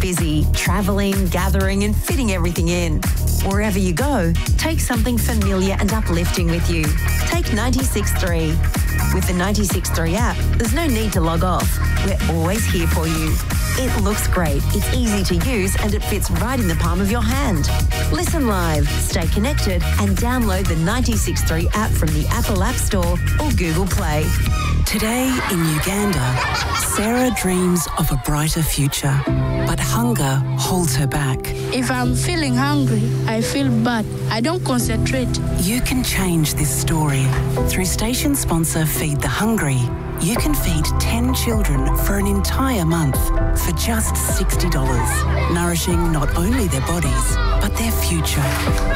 busy, travelling, gathering and fitting everything in. Wherever you go, take something familiar and uplifting with you. Take 96.3. With the 96.3 app, there's no need to log off. We're always here for you. It looks great, it's easy to use and it fits right in the palm of your hand. Listen live, stay connected and download the 96.3 app from the Apple App Store or Google Play. Today in Uganda, Sarah dreams of a brighter future, but hunger holds her back. If I'm feeling hungry, I feel bad. I don't concentrate. You can change this story. Through station sponsor Feed the Hungry, you can feed 10 children for an entire month for just $60, nourishing not only their bodies, but their future.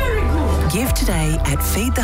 Give today at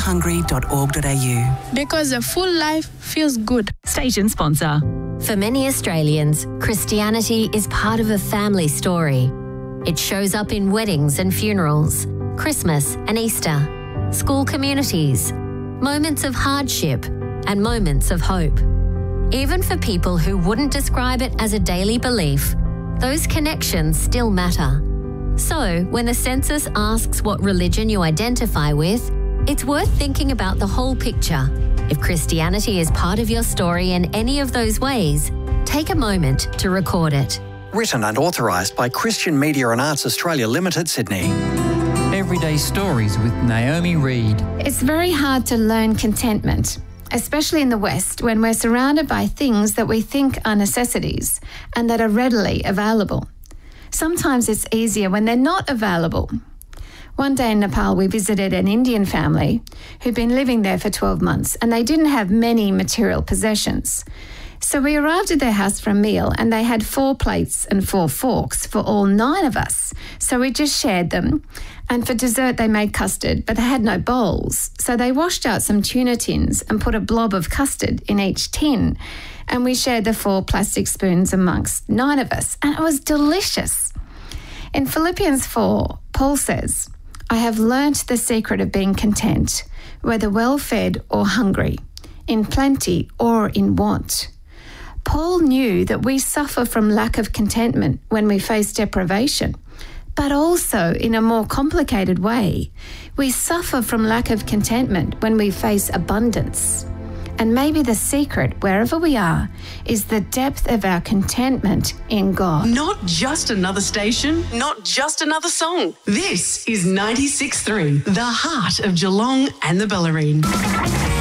feedthehungry.org.au. Because a full life feels good. Station sponsor. For many Australians, Christianity is part of a family story. It shows up in weddings and funerals, Christmas and Easter, school communities, moments of hardship and moments of hope. Even for people who wouldn't describe it as a daily belief, those connections still matter. So, when the census asks what religion you identify with, it's worth thinking about the whole picture. If Christianity is part of your story in any of those ways, take a moment to record it. Written and authorised by Christian Media and Arts Australia Limited, Sydney. Everyday Stories with Naomi Reid. It's very hard to learn contentment, especially in the West, when we're surrounded by things that we think are necessities and that are readily available. Sometimes it's easier when they're not available. One day in Nepal, we visited an Indian family who'd been living there for 12 months and they didn't have many material possessions. So we arrived at their house for a meal and they had 4 plates and 4 forks for all 9 of us. So we just shared them. And for dessert, they made custard, but they had no bowls. So they washed out some tuna tins and put a blob of custard in each tin. And we shared the 4 plastic spoons amongst 9 of us. And it was delicious. In Philippians 4, Paul says, I have learnt the secret of being content, whether well-fed or hungry, in plenty or in want. Paul knew that we suffer from lack of contentment when we face deprivation, but also in a more complicated way. We suffer from lack of contentment when we face abundance. And maybe the secret, wherever we are, is the depth of our contentment in God. Not just another station, not just another song. This is 96.3, the heart of Geelong and the Bellarine.